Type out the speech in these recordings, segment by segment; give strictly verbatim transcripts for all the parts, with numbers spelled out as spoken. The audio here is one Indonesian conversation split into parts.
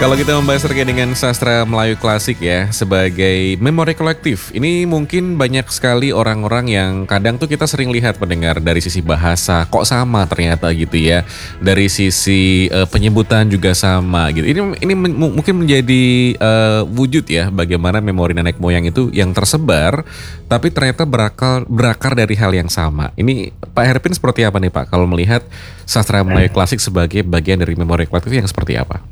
Kalau kita membahas terkait dengan sastra Melayu klasik ya, sebagai memori kolektif, ini mungkin banyak sekali orang-orang yang kadang tuh kita sering lihat pendengar dari sisi bahasa, kok sama ternyata gitu ya. Dari sisi uh, penyebutan juga sama gitu. Ini ini men- mungkin menjadi uh, wujud ya bagaimana memori nenek moyang itu yang tersebar, tapi ternyata berakar berakar dari hal yang sama. Ini Pak Herpin seperti apa nih Pak kalau melihat sastra Melayu klasik sebagai bagian dari memori kolektif yang seperti apa?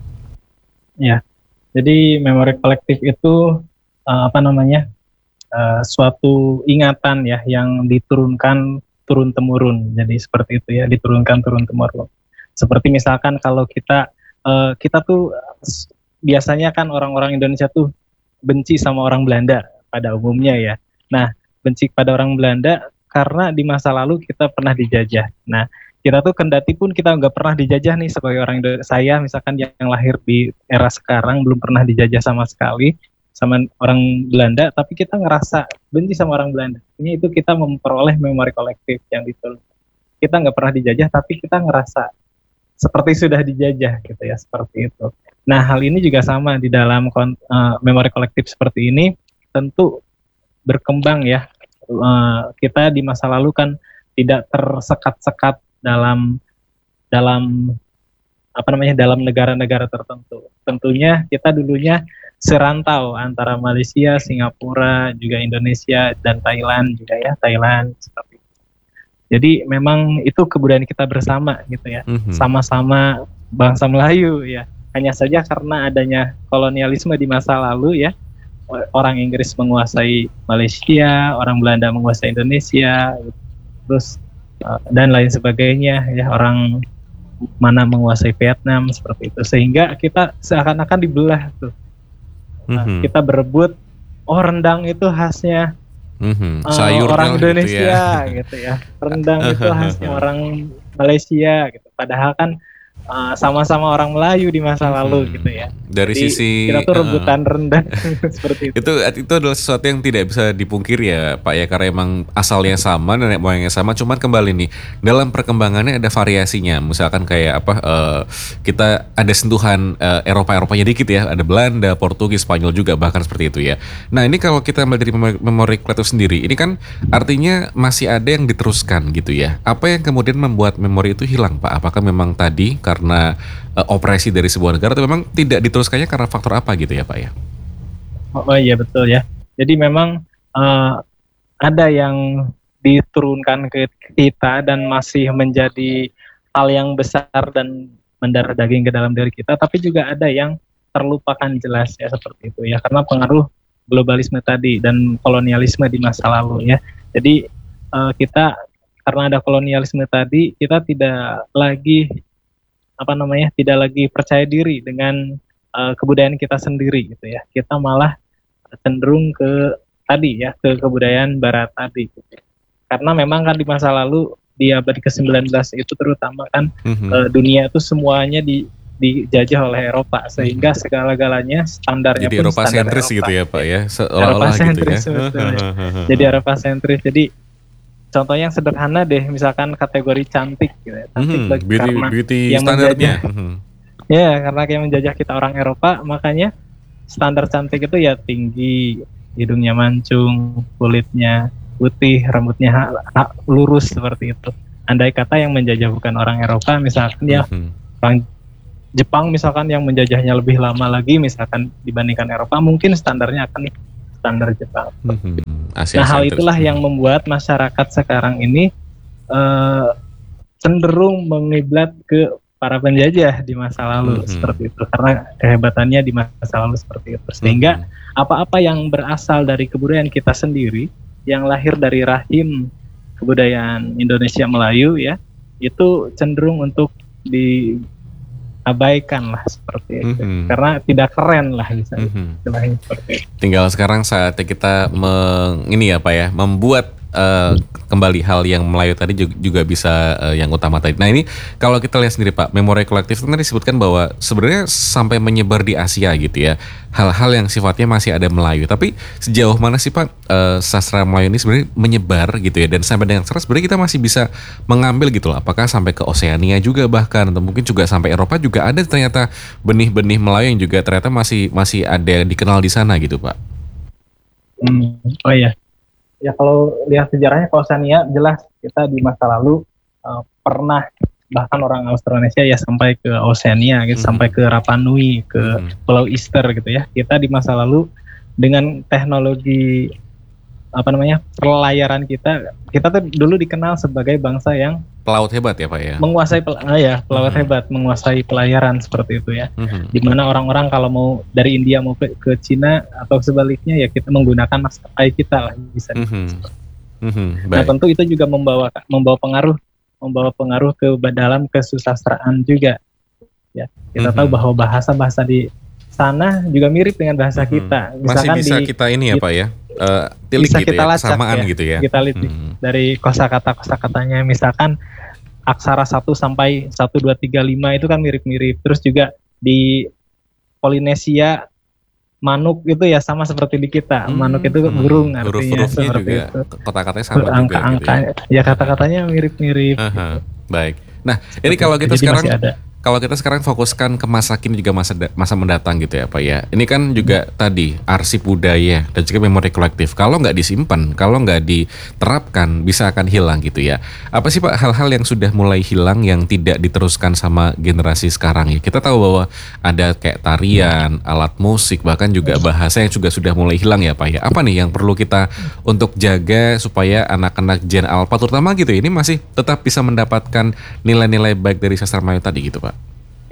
Ya, jadi memori kolektif itu uh, apa namanya uh, suatu ingatan ya yang diturunkan turun temurun. Jadi seperti itu ya, diturunkan turun temurun. Seperti misalkan kalau kita uh, kita tuh biasanya kan orang-orang Indonesia tuh benci sama orang Belanda pada umumnya ya. Nah, benci pada orang Belanda karena di masa lalu kita pernah dijajah. Nah, kita tuh kendati pun kita nggak pernah dijajah nih sebagai orang Indonesia. Saya misalkan yang lahir di era sekarang belum pernah dijajah sama sekali sama orang Belanda, tapi kita ngerasa benci sama orang Belanda. Ini itu kita memperoleh memori kolektif yang ditulis. Kita nggak pernah dijajah, tapi kita ngerasa seperti sudah dijajah gitu ya, seperti itu. Nah, hal ini juga sama di dalam uh, memori kolektif seperti ini, tentu berkembang ya. Uh, kita di masa lalu kan tidak tersekat-sekat dalam dalam apa namanya dalam negara-negara tertentu. Tentunya kita dulunya serantau antara Malaysia, Singapura, juga Indonesia dan Thailand juga ya, Thailand seperti itu. Jadi memang itu kebudayaan kita bersama gitu ya. Mm-hmm. Sama-sama bangsa Melayu ya. Hanya saja karena adanya kolonialisme di masa lalu ya, orang Inggris menguasai Malaysia, orang Belanda menguasai Indonesia, terus dan lain sebagainya ya, orang mana menguasai Vietnam seperti itu, sehingga kita seakan-akan dibelah tuh. Nah, mm-hmm. Kita berebut, oh rendang itu khasnya mm-hmm. uh, orang Indonesia gitu ya, gitu ya. Rendang itu khasnya orang Malaysia gitu, padahal kan Uh, sama-sama orang Melayu di masa lalu hmm. gitu ya. Dari Jadi, sisi kita tuh rebutan uh, rendang seperti itu. Itu itu adalah sesuatu yang tidak bisa dipungkiri ya Pak ya, karena emang asalnya sama, nenek moyangnya sama. Cuman kembali nih, dalam perkembangannya ada variasinya. Misalkan kayak apa? Uh, kita ada sentuhan uh, Eropa-Eropanya dikit ya. Ada Belanda, Portugis, Spanyol juga bahkan seperti itu ya. Nah ini kalau kita melihat dari memori, memori kolektif sendiri, ini kan artinya masih ada yang diteruskan gitu ya. Apa yang kemudian membuat memori itu hilang Pak? Apakah memang tadi karena uh, operasi dari sebuah negara atau memang tidak diteruskannya karena faktor apa gitu ya Pak ya? Oh, oh iya betul ya. Jadi memang uh, ada yang diturunkan ke kita dan masih menjadi hal yang besar dan mendarah daging ke dalam diri kita, tapi juga ada yang terlupakan jelas ya seperti itu ya, karena pengaruh globalisme tadi dan kolonialisme di masa lalu ya. Jadi uh, kita karena ada kolonialisme tadi, kita tidak lagi apa namanya tidak lagi percaya diri dengan uh, kebudayaan kita sendiri gitu ya. Kita malah cenderung ke tadi ya, ke kebudayaan barat tadi gitu. Karena memang kan di masa lalu di abad ke sembilan belas itu terutama kan mm-hmm. uh, dunia itu semuanya di dijajah oleh Eropa, sehingga mm-hmm. segala-galanya standarnya jadi pun Eropa standar sentris Eropa, gitu ya Pak ya, seolah-olah gitu ya. ya. Jadi Eropa sentris. Jadi contohnya yang sederhana deh, misalkan kategori cantik gitu ya. Cantik hmm, bagi, beauty, karena beauty yang standarnya. menjajah, ya karena yang menjajah kita orang Eropa, makanya standar cantik itu ya tinggi, hidungnya mancung, kulitnya putih, rambutnya ha, ha, lurus seperti itu. Andai kata yang menjajah bukan orang Eropa, misalkan ya mm-hmm. orang Jepang misalkan yang menjajahnya lebih lama lagi, misalkan dibandingkan Eropa, mungkin standarnya akan standar Jepang. Mm-hmm. Nah hal itulah yang membuat masyarakat sekarang ini uh, cenderung mengiblat ke para penjajah di masa lalu, mm-hmm. seperti itu, karena kehebatannya di masa lalu seperti itu, sehingga mm-hmm. apa-apa yang berasal dari kebudayaan kita sendiri, yang lahir dari rahim kebudayaan Indonesia Melayu ya, itu cenderung untuk di abaikan lah seperti itu, mm-hmm. karena tidak keren lah bisa, mm-hmm. seperti itu. Tinggal sekarang saatnya kita meng, ini ya Pak ya, membuat uh, kembali hal yang Melayu tadi juga, juga bisa uh, yang utama tadi. Nah ini kalau kita lihat sendiri Pak, memori kolektif itu tadi disebutkan bahwa sebenarnya sampai menyebar di Asia gitu ya, hal-hal yang sifatnya masih ada Melayu. Tapi sejauh mana sih Pak uh, sastra Melayu ini sebenarnya menyebar gitu ya, dan sampai dengan sekarang sebenarnya kita masih bisa mengambil gitu loh. Apakah sampai ke Oseania juga bahkan, atau mungkin juga sampai Eropa juga ada ternyata benih-benih Melayu yang juga ternyata masih masih ada dikenal di sana gitu Pak. Hmm, oh iya. Ya kalau lihat sejarahnya Oseania jelas kita di masa lalu uh, pernah bahkan orang Austronesia ya sampai ke Oseania gitu, mm-hmm. sampai ke Rapa Nui, ke mm-hmm. Pulau Easter gitu ya. Kita di masa lalu dengan teknologi apa namanya pelayaran kita, kita tuh dulu dikenal sebagai bangsa yang pelaut hebat ya Pak ya. Menguasai pel- ah, ya pelaut mm-hmm. hebat, menguasai pelayaran seperti itu ya. Mm-hmm. Dimana orang-orang kalau mau dari India mau ke, ke Cina atau sebaliknya ya kita menggunakan maskapai kita lah bisa. Mm-hmm. Mm-hmm. Nah tentu itu juga membawa membawa pengaruh membawa pengaruh ke dalam kesusastraan juga. Ya kita mm-hmm. tahu bahwa bahasa-bahasa di sana juga mirip dengan bahasa mm-hmm. kita. Misalkan masih bisa di, kita ini ya Pak ya. Uh, bisa gitu kita ya, lacak kesamaan ya, gitu ya. Kita lihat hmm. dari kosakata kosakatanya, misalkan aksara satu sampai satu dua tiga lima itu kan mirip-mirip. Terus juga di Polinesia manuk itu ya sama seperti di kita. Hmm. Manuk itu burung hmm. artinya huruf-hurufnya seperti juga, itu. Kata-katanya sama angka, juga angka, gitu ya. Ya kata-katanya mirip-mirip. Uh-huh. Gitu. Baik. Nah, ini kalau kita Jadi sekarang kalau kita sekarang fokuskan ke masa kini juga masa masa mendatang gitu ya Pak ya. Ini kan juga hmm. tadi arsip budaya dan juga memori kolektif. Kalau nggak disimpan, kalau nggak diterapkan bisa akan hilang gitu ya. Apa sih Pak hal-hal yang sudah mulai hilang yang tidak diteruskan sama generasi sekarang ya? Kita tahu bahwa ada kayak tarian, alat musik, bahkan juga bahasa yang juga sudah mulai hilang ya Pak ya. Apa nih yang perlu kita untuk jaga supaya anak-anak Gen Alpha terutama gitu ya, ini masih tetap bisa mendapatkan nilai-nilai baik dari sastra Melayu tadi gitu Pak?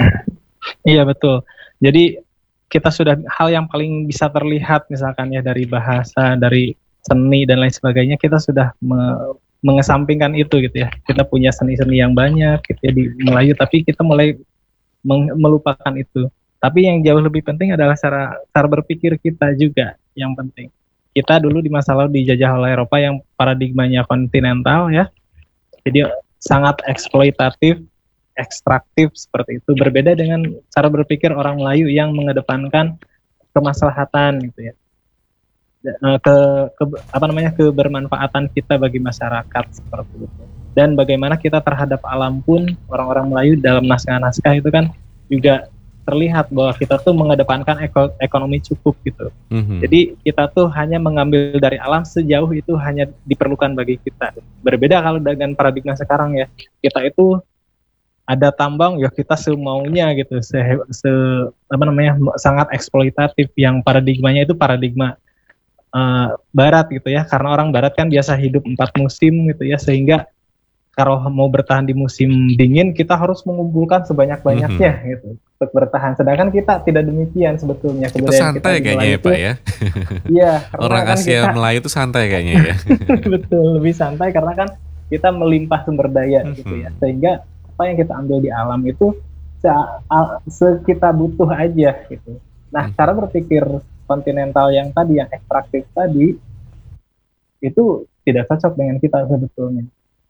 Iya betul. Jadi kita sudah hal yang paling bisa terlihat misalkan ya dari bahasa, dari seni dan lain sebagainya, kita sudah me- mengesampingkan itu gitu ya. Kita punya seni-seni yang banyak gitu ya di Melayu, tapi kita mulai meng- melupakan itu. Tapi yang jauh lebih penting adalah cara cara berpikir kita juga yang penting. Kita dulu di masa lalu dijajah oleh Eropa yang paradigmanya kontinental ya. Jadi sangat eksploitatif, ekstraktif seperti itu, berbeda dengan cara berpikir orang Melayu yang mengedepankan kemaslahatan gitu ya, ke, ke apa namanya kebermanfaatan kita bagi masyarakat seperti itu. Dan bagaimana kita terhadap alam pun orang-orang Melayu dalam naskah-naskah itu kan juga terlihat bahwa kita tuh mengedepankan eko, ekonomi cukup gitu. Mm-hmm. Jadi kita tuh hanya mengambil dari alam sejauh itu hanya diperlukan bagi kita. Berbeda kalau dengan paradigma sekarang ya, kita itu ada tambang ya kita semaunya gitu, se, se apa namanya sangat eksploitatif, yang paradigmanya itu paradigma uh, barat gitu ya, karena orang barat kan biasa hidup empat musim gitu ya, sehingga kalau mau bertahan di musim dingin kita harus mengumpulkan sebanyak-banyaknya mm-hmm. gitu untuk bertahan, sedangkan kita tidak demikian sebetulnya. Kita santai kita kayaknya ya Pak ya. Iya. Orang kan Asia kita, Melayu itu santai kayaknya ya. Betul, lebih santai karena kan kita melimpah sumber daya mm-hmm. gitu ya, sehingga apa yang kita ambil di alam itu se, se kita butuh aja gitu. Nah, hmm. cara berpikir kontinental yang tadi, yang ekstraktif tadi, itu tidak cocok dengan kita sebetulnya.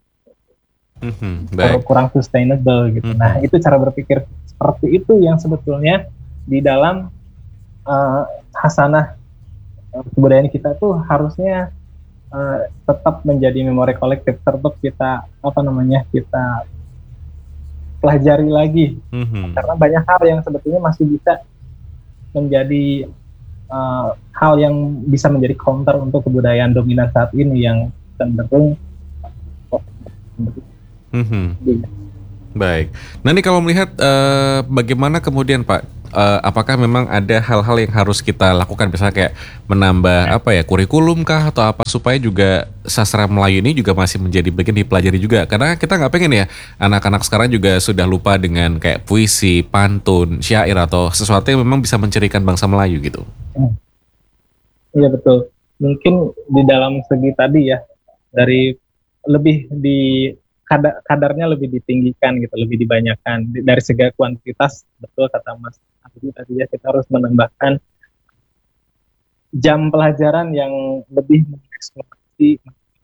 Hmm, baik. Kurang sustainable gitu. Hmm. Nah, itu cara berpikir seperti itu yang sebetulnya di dalam uh, hasanah uh, kebudayaan kita tuh harusnya uh, tetap menjadi memori kolektif, tetap kita apa namanya kita pelajari lagi, mm-hmm. karena banyak hal yang sebetulnya masih bisa menjadi uh, hal yang bisa menjadi counter untuk kebudayaan dominan saat ini yang cenderung mm-hmm. Baik. Nah ini kalau melihat uh, bagaimana kemudian Pak, uh, apakah memang ada hal-hal yang harus kita lakukan, misalnya kayak menambah apa ya kurikulum kah atau apa supaya juga sastra Melayu ini juga masih menjadi bagian dipelajari juga, karena kita nggak pengen ya anak-anak sekarang juga sudah lupa dengan kayak puisi, pantun, syair atau sesuatu yang memang bisa mencirikan bangsa Melayu gitu. Iya betul. Mungkin di dalam segi tadi ya, dari lebih di kadar, kadarnya lebih ditinggikan gitu, lebih dibanyakan dari segi kuantitas. Betul kata Mas Ardi tadi ya, kita harus menambahkan jam pelajaran yang lebih mengeksplorasi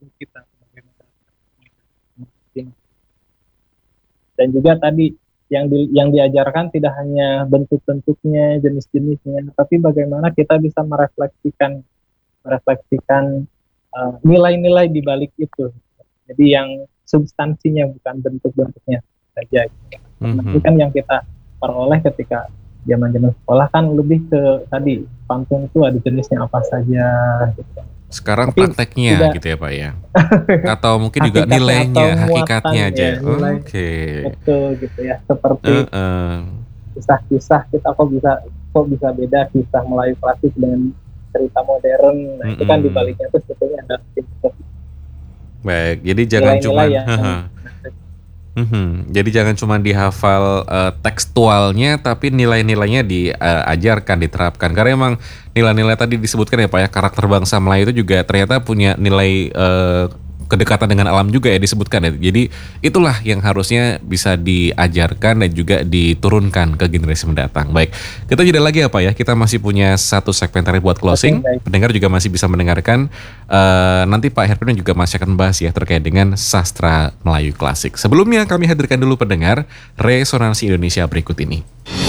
mendukung kita sebagai masyarakat. Dan juga tadi yang di, yang diajarkan tidak hanya bentuk-bentuknya, jenis-jenisnya, tapi bagaimana kita bisa merefleksikan merefleksikan uh, nilai-nilai di balik itu. Jadi yang substansinya bukan bentuk-bentuknya saja. Mhm. Nanti kan yang kita peroleh ketika zaman-zaman sekolah kan lebih ke tadi pantun itu ada jenisnya apa saja. Gitu. Sekarang Tapi prakteknya tidak- gitu ya Pak ya? Atau mungkin juga Hakikatnya nilainya, atau hakikatnya muatan, aja. ya, nilai. Oke. Betul gitu ya. Seperti Heeh. kisah-kisah kita kok bisa kok bisa beda kisah Melayu klasik dengan cerita modern. Nah, itu kan Mm-mm. dibaliknya tuh sebetulnya ada Baik, jadi jangan cuma nilai-nilai ya. Mhm. Jadi jangan cuma dihafal eh, tekstualnya, tapi nilai-nilainya diajarkan, diterapkan. Karena emang nilai-nilai tadi disebutkan ya Pak ya, karakter bangsa Melayu itu juga ternyata punya nilai eh, kedekatan dengan alam juga ya disebutkan ya. Jadi itulah yang harusnya bisa diajarkan dan juga diturunkan ke generasi mendatang. Baik, kita jeda lagi ya Pak ya. Kita masih punya satu segmen terakhir buat closing. Oke, baik. Pendengar juga masih bisa mendengarkan. Eh, nanti Pak Herpin juga masih akan membahas ya terkait dengan sastra Melayu klasik. Sebelumnya kami hadirkan dulu pendengar Resonansi Indonesia berikut ini.